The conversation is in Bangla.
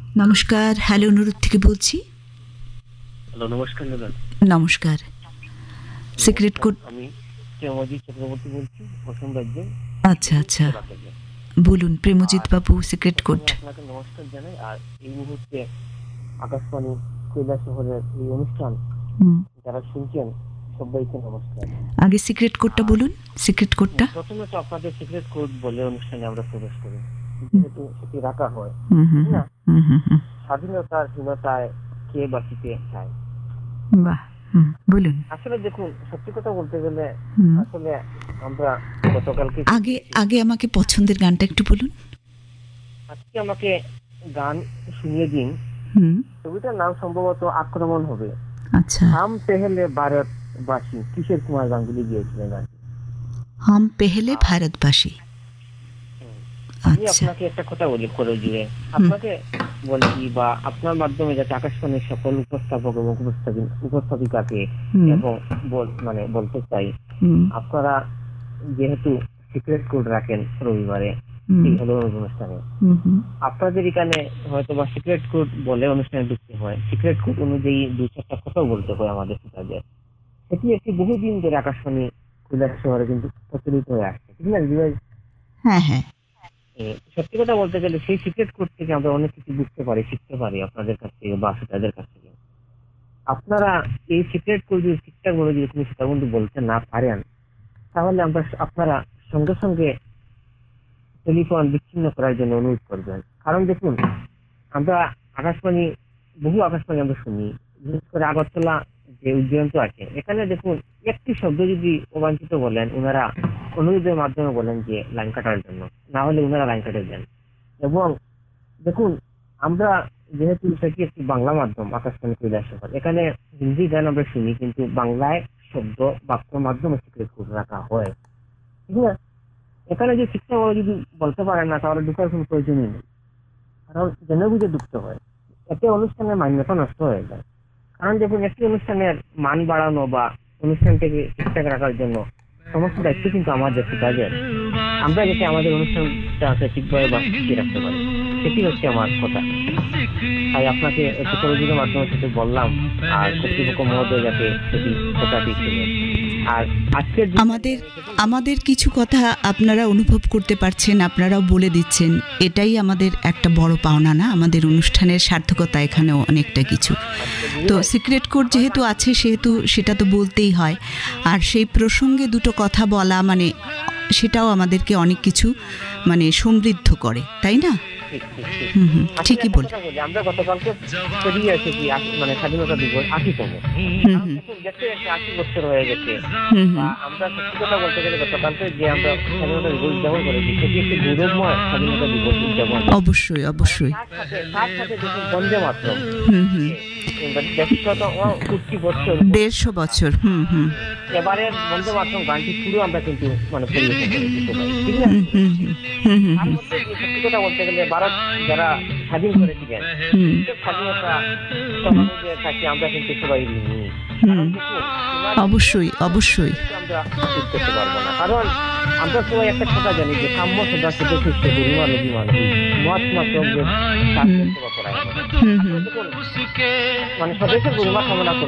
নমস্কার, হ্যালো, অনুরোধ থেকে বলছি। হ্যালো, নমস্কার ম্যাডাম। নমস্কার। Secret code. আমি প্রেমজিৎ চক্রবর্তী বলছি, অসম রাজ্যে। আচ্ছা আচ্ছা, বলুন প্রেমজিৎ বাবু, সিক্রেট কোড। আপনাকে নমস্কার জানাই। আর এই মুহূর্তে আকাশবাণী কৈলাসহরের এই অনুষ্ঠান যারা শুনছেন সবাইকে নমস্কার। আগে সিক্রেট কোডটা বলুন, সিক্রেট কোডটা। প্রথমে তো আপনাদের সিক্রেট কোড বলে অনুষ্ঠানে আমরা প্রবেশ করি, যেহেতু সেটি রাখা হয় না। স্বাধীনতার হীনতায় কে বাঁচিতে চায়। বাহ, বলুন। আসলে দেখুন, সত্যি কথা বলতে গেলে আসলে আমরা গতকালকে আগে আমাকে পছন্দের গানটা একটু বলুন। আজকে আমাকে গান শুনিয়ে দিন। ছবিটার নাম সম্ভবত আক্রমণ হবে। আচ্ছা। হাম পেহলে ভারতবাসী, কিশোর কুমার গাঙ্গুলি গিয়েছিলেন আর কি। হাম পেহলে ভারতবাসী। আমি আপনাকে একটা কথা বলি করে জুড়ে, আপনাকে বলছি বা আপনার মাধ্যমে যাতে আকাশবাণীর সকল উপস্থাপক এবং উপস্থাপিকাকে এবং বলতে চাই, আপনারা যেহেতু সিক্রেট কোড রাখেন রবিবারে এই হলো অনুষ্ঠানে, আপনাদের এখানে হয়তো বা সিক্রেট কোড বলে অনুষ্ঠানে ঢুকতে হয়, সিক্রেট কোড অনুযায়ী দু চারটা কথাও বলতে হয় আমাদের শ্রোতাদের। সেটি একটি বহুদিন ধরে আকাশবাণী কৈলাস শহরে কিন্তু প্রচলিত হয়ে আসছে, ঠিক না? হ্যাঁ হ্যাঁ, সত্যি কথা বলতে গেলে সেই সিক্রেট কোড থেকে আমরা অনেক কিছু বুঝতে পারি, শিখতে পারি আপনাদের কাছ থেকে বা শ্রোতাদের কাছ থেকে। আপনারা এই সিক্রেট কোড যদি ঠিকঠাক ভাবে যদি কোনো শ্রোতার বন্ধু বলতে না পারেন, তাহলে আপনারা সঙ্গে সঙ্গে টেলিফোন বিচ্ছিন্ন করার জন্য অনুরোধ করবেন। কারণ দেখুন, আমরা বহু আকাশবাণী আমরা শুনি, বিশেষ করে আগরতলা যে উজ্জয়ন্ত আছে, এখানে দেখুন একটি শব্দ যদি অবাঞ্ছিত বলেন, ওনারা অনুরোধের মাধ্যমে বলেন যে লাইন কাটার জন্য, না হলে ওনারা লাইন কেটে দেন। এবং দেখুন, আমরা যেহেতু সেটি একটি বাংলা মাধ্যম আকাশবাণী কৈলাসহর, এখানে হিন্দি গান আমরা শুনি, কিন্তু বাংলায় শব্দ বাক্য মাধ্যমে সিক্রেট কোড রাখা হয়, ঠিক না? এখানে যে শিক্ষা যদি বলতে পারেন না, তাহলে ঢুকার কোনো প্রয়োজনই নেই। কারণ জেনে বুঝে ঢুকতে হয়, এতে অনুষ্ঠানের মান্যতা নষ্ট হয়ে যায়। কারণ দেখুন, একটি অনুষ্ঠানের মান বাড়ানো বা অনুষ্ঠানটাকে ঠিকঠাক রাখার জন্য সমস্ত দায়িত্ব কিন্তু আমাদের কাজের। আমরা যাতে আমাদের অনুষ্ঠানটাকে ঠিকভাবে বাঁচিয়ে রাখতে পারি, সেটি হচ্ছে আমার কথা। তাই আপনাকে একটু প্রয়োজনের মাধ্যমে সেটি বললাম, আর কর্তৃপক্ষ মহোদয় যাতে সেটি কথাটি শুনে। আর আজকের আমাদের কিছু কথা আপনারা অনুভব করতে পারছেন, আপনারাও বলে দিচ্ছেন, এটাই আমাদের একটা বড় পাওনা না? আমাদের অনুষ্ঠানের সার্থকতা এখানেও অনেকটা কিছু। তো সিক্রেট কোড যেহেতু আছে, সেহেতু সেটা তো বলতেই হয়। আর সেই প্রসঙ্গে দুটো কথা বলা সেটাও আমাদেরকে অনেক কিছু সমৃদ্ধ করে, তাই না? ঠিকই বল। আমরা গতকালকে পেরিয়ে এসেছি স্বাধীনতা দিবস 80তম, 80 বছর হয়ে গেছে। আমরা সত্যি কথা বলতে গেলে গতকালকে যে আমরা স্বাধীনতা দিবস উদযাপন করেছি, সেটি একটি গৌরবময় স্বাধীনতা দিবস উদযাপন। অবশ্যই অবশ্যই। তার সাথে দেখুন বন্দে মাতরম 150 বছর। এবারের বন্দে মাতরম গানটি পুরো আমরা কিন্তু পরিবেশন করেছি সবাই, ঠিক না? সত্যি কথা বলতে গেলে ভারত যারা স্বাধীন করেছিলেন, স্বাধীনতা সংগ্রামীদের কাছে আমরা কিন্তু সবাই ঋণী। অবশ্যই অবশ্যই আমরা করতে পারবো না, কারণ আমরা সবাই একটা কথা জানি যে কাম্য সদা সেতু সুস্থ গরিমান অভিমান মহাত্মা স্বদেশের গরিমা কামনা